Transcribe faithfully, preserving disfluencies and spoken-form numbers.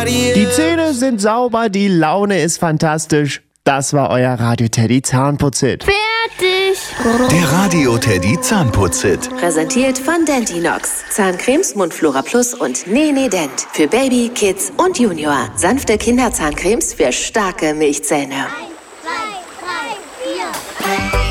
Die Zähne sind sauber, die Laune ist fantastisch. Das war euer Radio Teddy Zahnputzhit. Fertig! Der Radio Teddy Zahnputzhit. Präsentiert von Dentinox. Zahncremes, Mundflora Plus und Nene Dent. Für Baby, Kids und Junior. Sanfte Kinderzahncremes für starke Milchzähne. Eins, zwei, drei, vier.